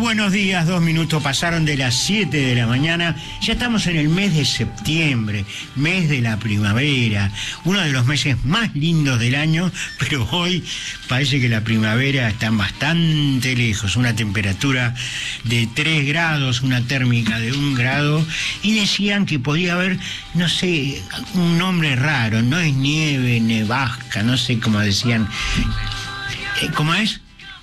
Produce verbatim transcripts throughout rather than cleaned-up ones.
buenos días, dos minutos pasaron de las siete de la mañana. Ya estamos en el mes de septiembre, mes de la primavera, uno de los meses más lindos del año, pero hoy parece que la primavera está bastante lejos. Una temperatura de tres grados, una térmica de un grado, y decían que podía haber, no sé, un nombre raro, no es nieve, nevasca, no sé cómo decían. ¿Cómo es?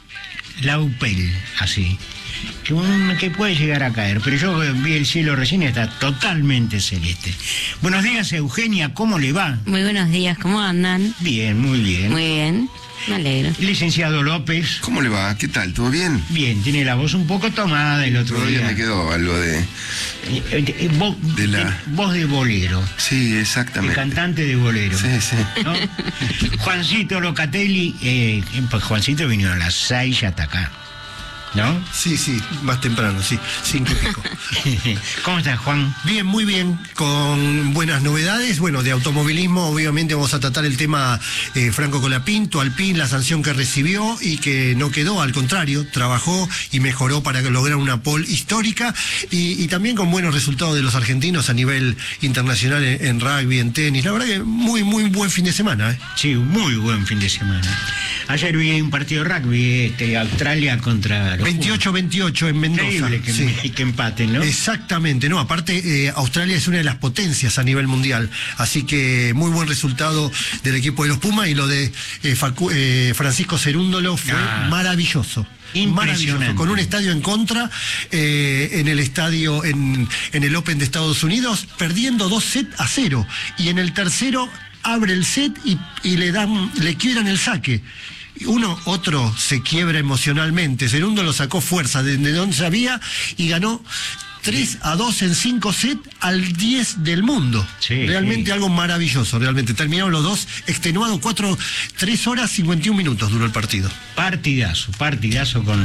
Laupel, así. Que, un, que puede llegar a caer, pero yo vi el cielo recién y está totalmente celeste. Buenos días, Eugenia, ¿cómo le va? Muy buenos días, ¿cómo andan? Bien, muy bien. Muy bien, me alegro. Licenciado López. ¿Cómo le va? ¿Qué tal? ¿Todo bien? Bien, tiene la voz un poco tomada el otro Todavía día. me quedó algo de... Eh, eh, voz, de la... de, voz de bolero. Sí, exactamente. El cantante de bolero. Sí, sí. ¿No? Juancito Locatelli, eh, pues Juancito vino a las seis hasta acá, ¿no? Sí, sí, más temprano, sí, cinco y pico. ¿Cómo estás, Juan? Bien, muy bien, con buenas novedades. Bueno, de automovilismo, obviamente vamos a tratar el tema eh, Franco Colapinto, Alpine, la sanción que recibió y que no quedó, al contrario, trabajó y mejoró para lograr una pole histórica y, y también con buenos resultados de los argentinos a nivel internacional en, en rugby, en tenis. La verdad que muy, muy buen fin de semana, ¿eh? Sí, muy buen fin de semana. Ayer vi un partido de rugby, este, Australia contra... veintiocho veintiocho en Mendoza. Increíble que, sí. que empaten, ¿no? Exactamente, no, aparte eh, Australia es una de las potencias a nivel mundial, así que muy buen resultado del equipo de los Pumas, y lo de eh, Facu, eh, Francisco Cerúndolo fue ah, maravilloso. Maravilloso, con un estadio en contra, eh, en el estadio, en, en el Open de Estados Unidos, perdiendo dos sets a cero, y en el tercero abre el set y, y le dan, le quiebran el saque. Uno, otro se quiebra emocionalmente. Segundo lo sacó fuerza desde donde sabía y ganó tres a dos en cinco sets al diez del mundo. Sí, realmente sí. Algo maravilloso, realmente. Terminaron los dos extenuados, cuatro, tres horas cincuenta y un minutos duró el partido. Partidazo, partidazo con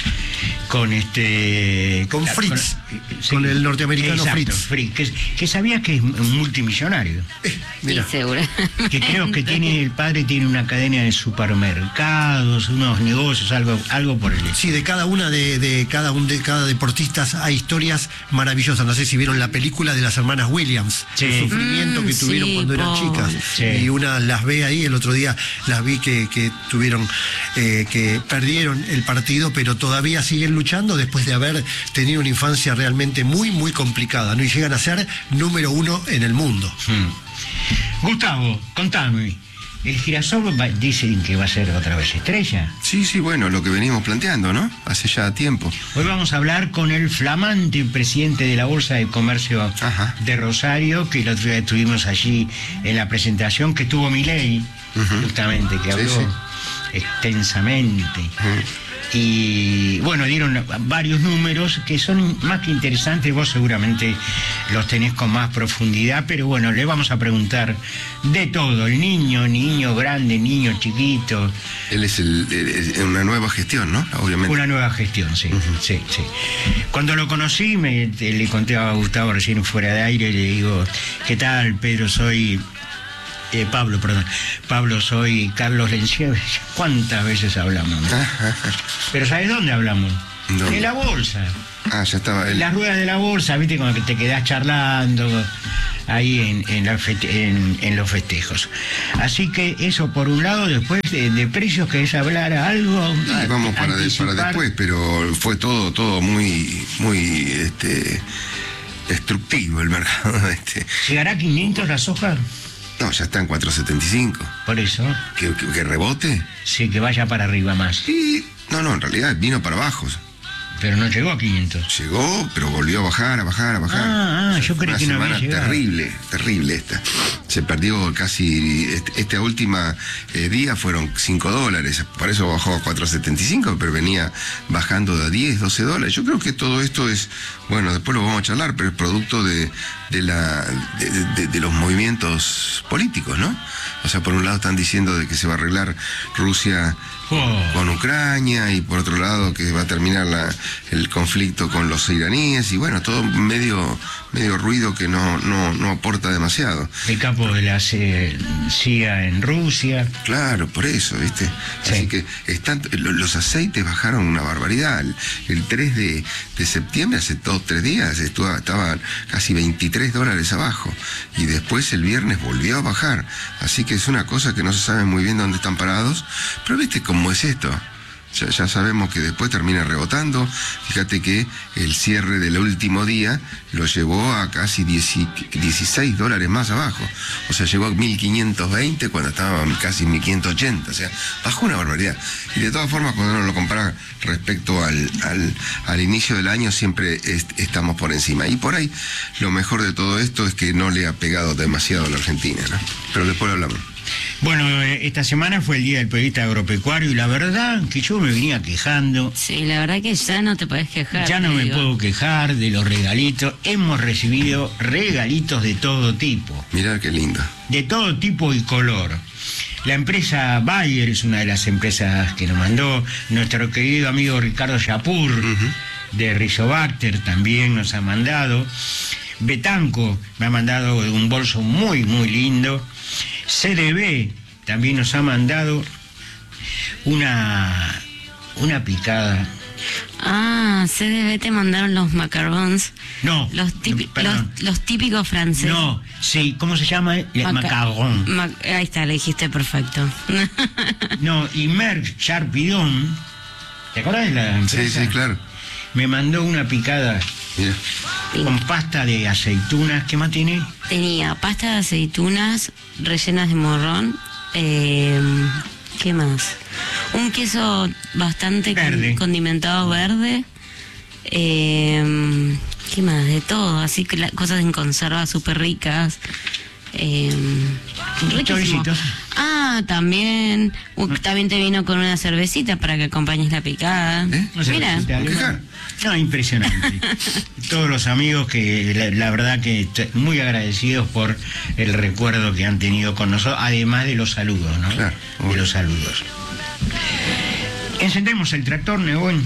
con este con Fritz, con, sí, con el norteamericano exacto, Fritz. Fritz que, que sabías que es multimillonario. Eh, mira. Sí, seguro. Que creo que tiene, el padre tiene una cadena de supermercados, unos negocios, algo, algo por el estilo. Sí, de cada una de, de cada un de cada deportista hay historias maravillosas. No sé si vieron la película de las hermanas Williams, sí. El sufrimiento mm, que tuvieron sí, cuando eran oh. chicas. Sí. Y una las ve ahí, el otro día las vi que, que tuvieron, eh, que perdieron el partido, pero todavía siguen luchando después de haber tenido una infancia realmente muy, muy complicada, ¿no? Y llegan a ser número uno en el mundo. Hmm. Gustavo, contame. ¿El girasol va, dicen que va a ser otra vez estrella? Sí, sí, bueno, lo que venimos planteando, ¿no? Hace ya tiempo. Hoy vamos a hablar con el flamante presidente de la Bolsa de Comercio Ajá. de Rosario, que el otro día estuvimos allí en la presentación que tuvo Milei, uh-huh. justamente, que habló sí, sí. extensamente. Uh-huh. Y bueno, dieron varios números que son más que interesantes. Vos seguramente los tenés con más profundidad, pero bueno, le vamos a preguntar de todo: el niño, niño grande, niño chiquito. Él es el, el, una nueva gestión, ¿no? Obviamente. Una nueva gestión, sí, uh-huh. sí, sí. Cuando lo conocí, me, le conté a Gustavo recién fuera de aire, le digo: ¿qué tal, Pedro? Soy... Eh, Pablo, perdón. Pablo, soy Carlos Lencieve. ¿Cuántas veces hablamos? ¿No? Pero ¿sabes dónde hablamos? ¿Dónde? En la bolsa. Ah, ya estaba él. Las ruedas de la bolsa, viste, como que te quedás charlando ahí en, en, la fete, en, en los festejos. Así que eso por un lado. Después de, de precios, ¿querés hablar algo? Sí, vamos para, de, para después, pero fue todo, todo muy, muy este, destructivo el mercado. Este. ¿Llegará a quinientos la soja? No, ya está en cuatro setenta y cinco. Por eso. ¿Que, que, que rebote? Sí, que vaya para arriba más. Sí, no, no, en realidad vino para abajo. Pero no llegó a quinientos. Llegó, pero volvió a bajar, a bajar, a bajar. Ah, ah yo creí que no había llegado. Una semana terrible, terrible esta. Se perdió casi, este, esta última eh, día fueron cinco dólares, por eso bajó a cuatro setenta y cinco, pero venía bajando de a diez, doce dólares. Yo creo que todo esto es, bueno, después lo vamos a charlar, pero es producto de, de, la, de, de, de los movimientos políticos, ¿no? O sea, por un lado están diciendo de que se va a arreglar Rusia oh. con Ucrania, y por otro lado que va a terminar la, el conflicto con los iraníes, y bueno, todo medio medio ruido que no no no aporta demasiado. El capo equipo de la C I A en Rusia. Claro, por eso, ¿viste? Sí. Así que están, los aceites bajaron una barbaridad. El, el tres de septiembre, hace dos, tres días, estuvo, estaban casi veintitrés dólares abajo. Y después el viernes volvió a bajar. Así que es una cosa que no se sabe muy bien dónde están parados. Pero ¿viste cómo es esto? Ya, ya sabemos que después termina rebotando. Fíjate que el cierre del último día lo llevó a casi dieciséis dólares más abajo. O sea, llegó a mil quinientos veinte cuando estaba casi mil quinientos ochenta. O sea, bajó una barbaridad. Y de todas formas, cuando uno lo compara respecto al, al, al inicio del año, siempre est estamos por encima. Y por ahí, lo mejor de todo esto es que no le ha pegado demasiado a la Argentina, ¿no? Pero después lo hablamos. Bueno, esta semana fue el Día del Periodista Agropecuario y la verdad que yo me venía quejando. Sí, la verdad que ya no te podés quejar. Ya no me digo. puedo quejar de los regalitos. Hemos recibido regalitos de todo tipo. Mirá qué lindo. De todo tipo y color. La empresa Bayer es una de las empresas que nos mandó. Nuestro querido amigo Ricardo Yapur, uh-huh. de Rizobacter, también nos ha mandado. Betanco me ha mandado un bolso muy, muy lindo. C D B también nos ha mandado una, una picada. Ah, C D B te mandaron los macarons. No, los, típi perdón. los, los típicos franceses. No, sí, ¿cómo se llama? El Maca macaron. Ma ahí está, le dijiste perfecto. No, y Merck Charpidón, ¿te acuerdas de la empresa? Sí, sí, claro. Me mandó una picada. Mira. Con pasta de aceitunas. ¿Qué más tiene? Tenía pasta de aceitunas rellenas de morrón. Eh, ¿Qué más? Un queso bastante verde. condimentado verde. Eh, ¿Qué más? De todo. Así que la, cosas en conserva súper ricas. Eh, riquísimo. Ah, también. Uh, también te vino con una cervecita para que acompañes la picada. ¿Eh? Mira. No, impresionante. Todos los amigos que la, la verdad que muy agradecidos por el recuerdo que han tenido con nosotros, además de los saludos, ¿no? Claro, de los saludos. Encendemos el tractor, Nebón.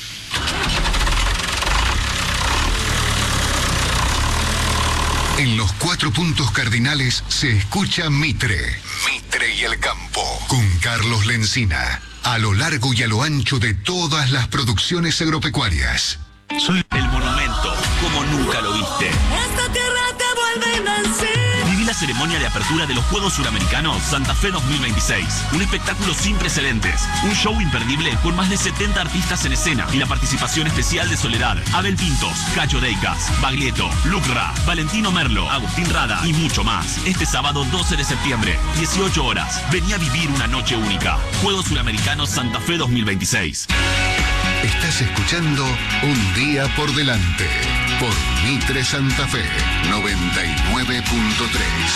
En los cuatro puntos cardinales se escucha Mitre. Mitre y el campo. Con Carlos Lencina. A lo largo y a lo ancho de todas las producciones agropecuarias. Soy el monumento, como nunca lo viste. Esta tierra te vuelve a nacer. Viví la ceremonia de apertura de los Juegos Suramericanos Santa Fe dos mil veintiséis. Un espectáculo sin precedentes. Un show imperdible con más de setenta artistas en escena y la participación especial de Soledad, Abel Pintos, Cacho Deicas, Baglietto, Lucra, Valentino Merlo, Agustín Rada y mucho más. Este sábado doce de septiembre, dieciocho horas. Vení a vivir una noche única. Juegos Suramericanos Santa Fe dos mil veintiséis. Estás escuchando Un Día por Delante por Mitre Santa Fe noventa y nueve punto tres.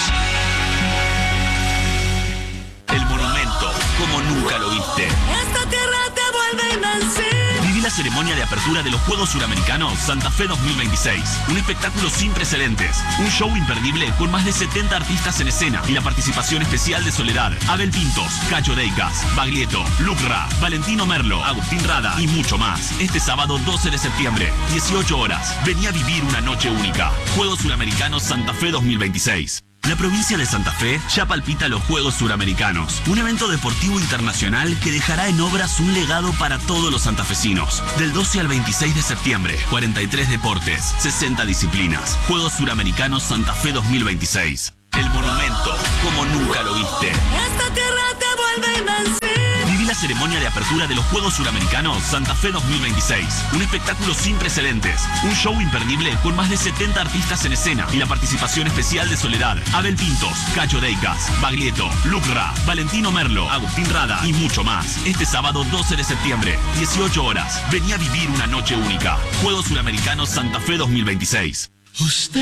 El monumento, como nunca lo viste. Esta tierra te vuelve a nacer. Viví la ceremonia de apertura de los Juegos Suramericanos Santa Fe dos mil veintiséis. Un espectáculo sin precedentes. Un show imperdible con más de setenta artistas en escena y la participación especial de Soledad, Abel Pintos, Cacho Deicas, Baglietto, Lucra, Valentino Merlo, Agustín Rada y mucho más. Este sábado doce de septiembre, dieciocho horas. Vení a vivir una noche única. Juegos Suramericanos Santa Fe dos mil veintiséis. La provincia de Santa Fe ya palpita los Juegos Suramericanos, un evento deportivo internacional que dejará en obras un legado para todos los santafesinos. Del doce al veintiséis de septiembre, cuarenta y tres deportes, sesenta disciplinas. Juegos Suramericanos Santa Fe dos mil veintiséis. El monumento, como nunca lo viste. Esta tierra te vuelve a nacer. Viví la ceremonia de apertura de los Juegos Suramericanos Santa Fe dos mil veintiséis. Un espectáculo sin precedentes. Un show imperdible con más de setenta artistas en escena y la participación especial de Soledad, Abel Pintos, Cacho Deicas, Baglietto, Lucra, Valentino Merlo, Agustín Rada y mucho más. Este sábado doce de septiembre, dieciocho horas. Vení a vivir una noche única. Juegos Suramericanos Santa Fe dos mil veintiséis. Usted